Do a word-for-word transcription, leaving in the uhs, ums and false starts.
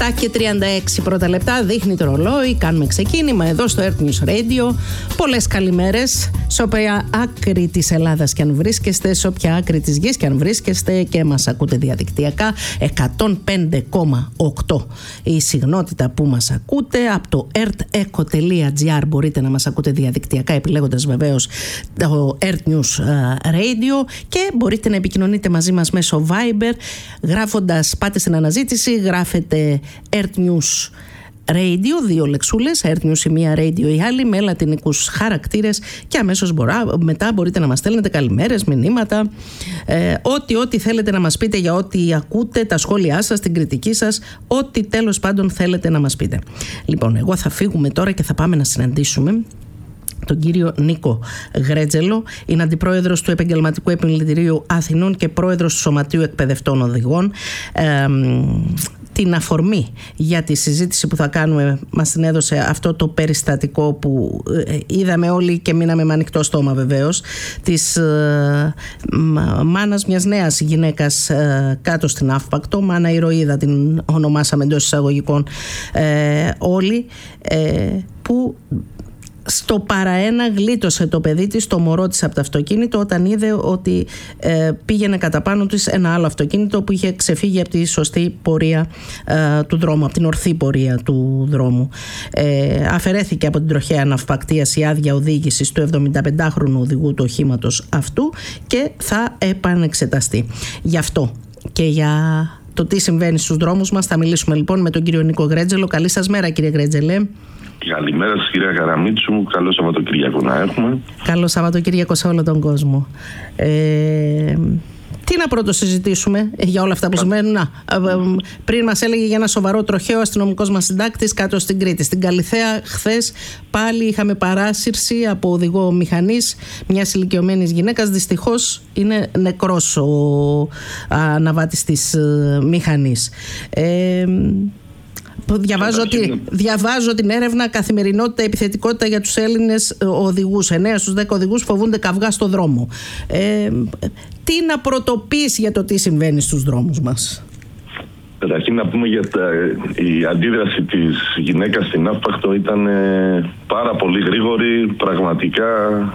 επτά και τριάντα έξι πρώτα λεπτά, δείχνει το ρολόι, κάνουμε ξεκίνημα εδώ στο Earth News Radio. Πολλές καλημέρες σε όποια άκρη της Ελλάδας και αν βρίσκεστε, σε όποια άκρη της γης και αν βρίσκεστε και μας ακούτε διαδικτυακά. εκατόν πέντε κόμμα οκτώ η συγνότητα που μας ακούτε. Από το eartheco τελεία gr μπορείτε να μας ακούτε διαδικτυακά, επιλέγοντας βεβαίως το Earth News Radio, και μπορείτε να επικοινωνείτε μαζί μας μέσω Viber, γράφοντας, πάτε στην αναζήτηση, γράφετε Earth News Radio, δύο λεξούλες, Earth News η μία, Radio η άλλη, με λατινικούς χαρακτήρες, και αμέσως μπορά, μετά μπορείτε να μας στέλνετε καλημέρες, μηνύματα, ε, ό,τι ό,τι θέλετε να μας πείτε για ό,τι ακούτε, τα σχόλιά σας, την κριτική σας, ό,τι τέλος πάντων θέλετε να μας πείτε. Λοιπόν, εγώ θα φύγουμε τώρα και θα πάμε να συναντήσουμε τον κύριο Νίκο Γρέτζελο. Είναι αντιπρόεδρος του Επαγγελματικού Επιμελητηρίου Αθηνών και πρόεδρος του Σωματείου Εκπαιδευτών Οδηγών. Ε, την αφορμή για τη συζήτηση που θα κάνουμε μας την έδωσε αυτό το περιστατικό που ε, είδαμε όλοι και μείναμε με ανοιχτό στόμα, βεβαίως, της ε, μάνας μιας νέας γυναίκας ε, κάτω στην Αύπακτο. Μάνα Ηρωίδα την ονομάσαμε εντός εισαγωγικών ε, όλοι, ε, που στο παραένα γλίτωσε το παιδί της, το μωρό της, από το αυτοκίνητο όταν είδε ότι ε, πήγαινε κατά πάνω της ένα άλλο αυτοκίνητο που είχε ξεφύγει από τη σωστή πορεία ε, του δρόμου, από την ορθή πορεία του δρόμου. Ε, αφαιρέθηκε από την τροχαία ναυπακτίας η άδεια οδήγησης του εβδομηνταπεντάχρονου οδηγού του οχήματος αυτού και θα επανεξεταστεί. Γι' αυτό και για το τι συμβαίνει στους δρόμους μας θα μιλήσουμε λοιπόν με τον κύριο Νίκο Γρέτζελο. Καλή σας μέρα, κύριε Γρέτζελε. Καλημέρα σας, κυρία Καραμίτσου. Καλό Σαββατοκύριακο να έχουμε. Καλό Σαββατοκύριακο σε όλο τον κόσμο. Ε, τι να πρώτο συζητήσουμε για όλα αυτά που συμβαίνουν? Να, πριν μας έλεγε για ένα σοβαρό τροχαίο ο αστυνομικός μας συντάκτης κάτω στην Κρήτη. Στην Καλιθέα χθες πάλι είχαμε παράσυρση από οδηγό μηχανής μιας ηλικιωμένης γυναίκας. Δυστυχώς είναι νεκρός ο αναβάτης της μηχανής. Ε, Διαβάζω, ότι, διαβάζω την έρευνα «Καθημερινότητα, επιθετικότητα για τους Έλληνες οδηγούς». εννέα στους δέκα οδηγούς φοβούνται καυγά στο δρόμο. Ε, τι να πρωτοποιείς για το τι συμβαίνει στους δρόμους μας? Καταρχήν να πούμε για τα, η αντίδραση της γυναίκας στην Αύπακτο ήταν ε, πάρα πολύ γρήγορη. Πραγματικά